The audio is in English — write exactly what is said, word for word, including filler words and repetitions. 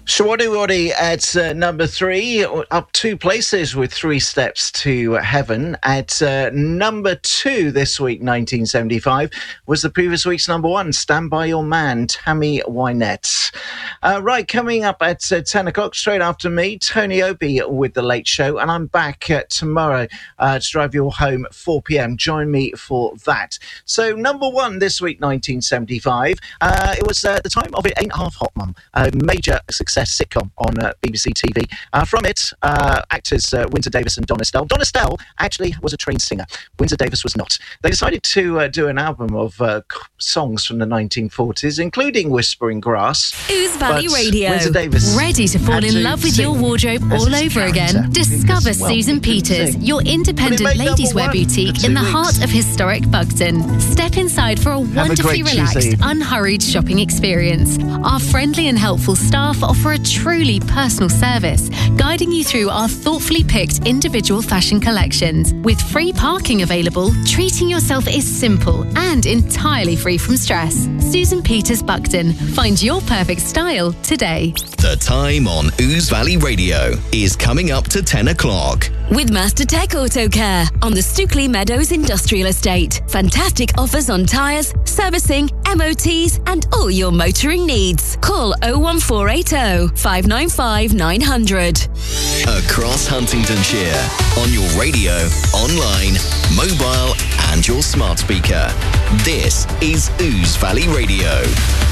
Shawty Waddy at uh, number three, up two places with Three Steps to Heaven. At uh, number two this week, nineteen seventy-five, was the previous week's number one, Stand By Your Man, Tammy Wynette. Uh, right, coming up at uh, ten o'clock, straight after me, Tony Opie with The Late Show, and I'm back uh, tomorrow uh, to drive you all home at four p.m. Join me for that. So, number one this week, nineteen seventy-five, uh, it was uh, the time of It Ain't Half Hot Mum, a major success sitcom on uh, B B C T V. Uh, from it, uh, actors uh, Windsor Davis and Donna Stell. Donna Stell actually was a trained singer. Windsor Davis was not. They decided to uh, do an album of uh, songs from the nineteen forties, including Whispering Grass. Ouse Valley Radio. Windsor Davis Ready to fall in to love with sing your wardrobe as all his over character. again? Discover Well, Susan he couldn't Peters, sing. your But independent he made ladies' number wear one boutique for in the two heart weeks. of historic Buxton. Step inside for a wonderfully great Tuesday relaxed, evening. unhurried shopping experience. Our friendly and helpful staff offer a truly personal service, guiding you through our thoughtfully picked individual fashion collections. With free parking available, treating yourself is simple and entirely free from stress. Susan Peters Buxton. Find your perfect style today. The time on Ouse Valley Radio is coming up to ten o'clock. With Master Tech Auto Care on the Stookley Meadows Industrial Estate. Fantastic offers on tyres, servicing, M O Ts and all your motoring needs. Call oh one four eight oh, five nine five, nine hundred. Across Huntingdonshire, on your radio, online, mobile and your smart speaker. This is Ouse Valley Radio.